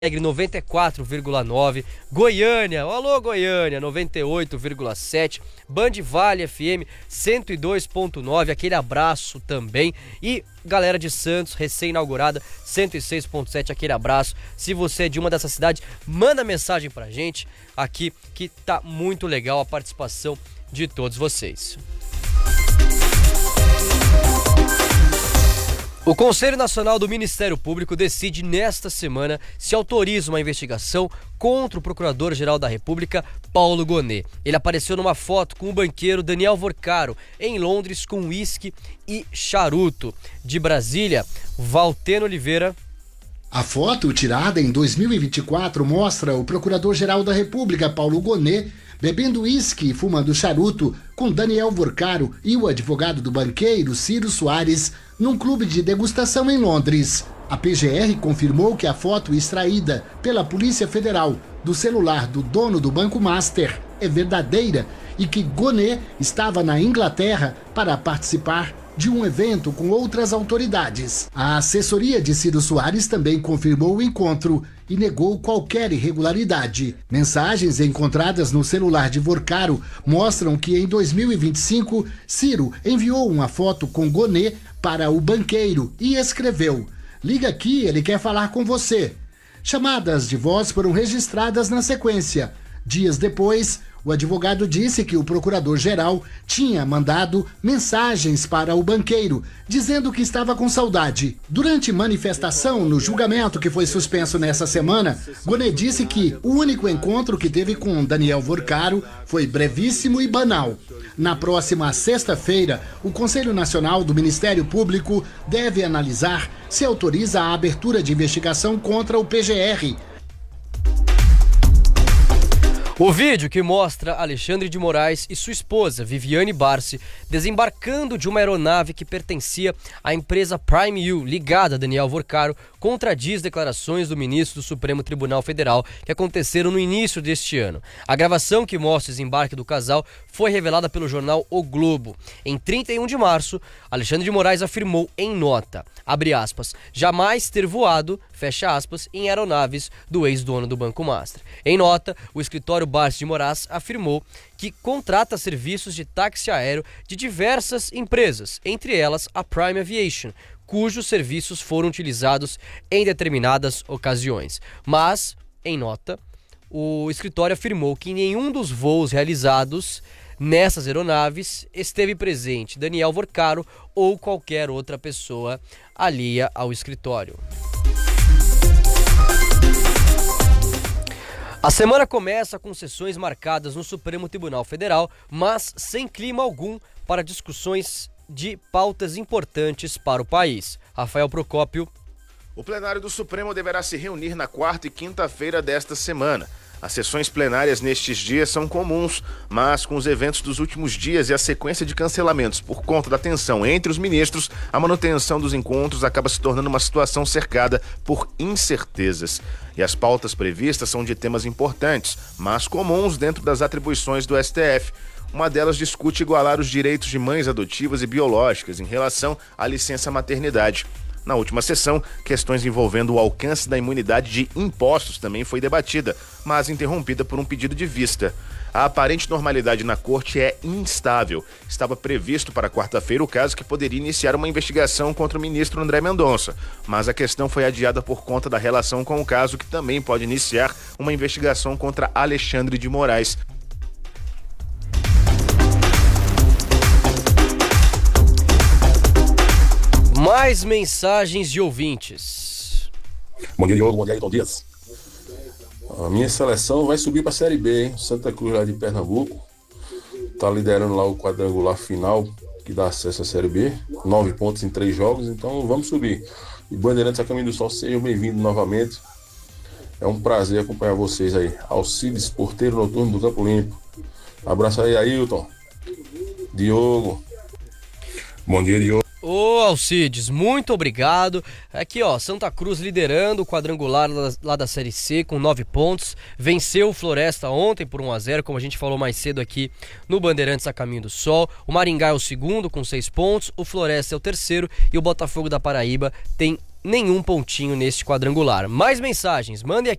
Alegre 94,9, Goiânia, alô Goiânia 98,7, Band Vale FM 102,9, aquele abraço também, e galera de Santos, recém-inaugurada 106,7, aquele abraço. Se você é de uma dessas cidades, manda mensagem pra gente aqui, que tá muito legal a participação de todos vocês. O Conselho Nacional do Ministério Público decide nesta semana se autoriza uma investigação contra o Procurador-Geral da República, Paulo Gonet. Ele apareceu numa foto com o banqueiro Daniel Vorcaro em Londres com uísque e charuto. De Brasília, Valteno Oliveira. A foto, tirada em 2024, mostra o Procurador-Geral da República, Paulo Gonet, bebendo uísque e fumando charuto com Daniel Vorcaro e o advogado do banqueiro, Ciro Soares, num clube de degustação em Londres. A PGR confirmou que a foto extraída pela Polícia Federal do celular do dono do Banco Master é verdadeira e que Gonet estava na Inglaterra para participar de um evento com outras autoridades. A assessoria de Ciro Soares também confirmou o encontro e negou qualquer irregularidade. Mensagens encontradas no celular de Vorcaro mostram que em 2025, Ciro enviou uma foto com Gonet para o banqueiro e escreveu: "Liga aqui, ele quer falar com você". Chamadas de voz foram registradas na sequência. Dias depois, o advogado disse que o procurador-geral tinha mandado mensagens para o banqueiro, dizendo que estava com saudade. Durante manifestação no julgamento que foi suspenso nessa semana, Gonet disse que o único encontro que teve com Daniel Vorcaro foi brevíssimo e banal. Na próxima sexta-feira, o Conselho Nacional do Ministério Público deve analisar se autoriza a abertura de investigação contra o PGR. O vídeo que mostra Alexandre de Moraes e sua esposa, Viviane Barsi, desembarcando de uma aeronave que pertencia à empresa Prime U, ligada a Daniel Vorcaro, contradiz declarações do ministro do Supremo Tribunal Federal que aconteceram no início deste ano. A gravação que mostra o desembarque do casal foi revelada pelo jornal O Globo. Em 31 de março, Alexandre de Moraes afirmou em nota, abre aspas, jamais ter voado, fecha aspas, em aeronaves do ex-dono do Banco Master. Em nota, o escritório Barsi de Moraes afirmou que contrata serviços de táxi aéreo de diversas empresas, entre elas a Prime Aviation, cujos serviços foram utilizados em determinadas ocasiões. Mas, em nota, o escritório afirmou que em nenhum dos voos realizados nessas aeronaves esteve presente Daniel Vorcaro ou qualquer outra pessoa alheia ao escritório. A semana começa com sessões marcadas no Supremo Tribunal Federal, mas sem clima algum para discussões de pautas importantes para o país. Rafael Procópio. O plenário do Supremo deverá se reunir na quarta e quinta-feira desta semana. As sessões plenárias nestes dias são comuns, mas com os eventos dos últimos dias e a sequência de cancelamentos por conta da tensão entre os ministros, a manutenção dos encontros acaba se tornando uma situação cercada por incertezas. E as pautas previstas são de temas importantes, mas comuns dentro das atribuições do STF. Uma delas discute igualar os direitos de mães adotivas e biológicas em relação à licença maternidade. Na última sessão, questões envolvendo o alcance da imunidade de impostos também foi debatida, mas interrompida por um pedido de vista. A aparente normalidade na corte é instável. Estava previsto para quarta-feira o caso que poderia iniciar uma investigação contra o ministro André Mendonça, mas a questão foi adiada por conta da relação com o caso que também pode iniciar uma investigação contra Alexandre de Moraes. Mais mensagens de ouvintes. Bom dia, Diogo. Bom dia, Ailton Dias. A minha seleção vai subir para a Série B, hein? Santa Cruz lá de Pernambuco tá liderando lá o quadrangular final que dá acesso à Série B, 9 pontos em 3 jogos, então vamos subir. E Bandeirantes a Caminho do Sol, sejam bem-vindos novamente. É um prazer acompanhar vocês aí. Alcides, porteiro noturno do Campo Limpo. Abraço aí, Ailton. Diogo. Bom dia, Diogo. Ô Alcides, muito obrigado. Aqui ó, Santa Cruz liderando o quadrangular lá da Série C com 9 pontos. Venceu o Floresta ontem por 1-0, como a gente falou mais cedo aqui no Bandeirantes a Caminho do Sol. O Maringá é o segundo com 6 pontos, o Floresta é o terceiro e o Botafogo da Paraíba tem nenhum pontinho neste quadrangular. Mais mensagens, mandem aqui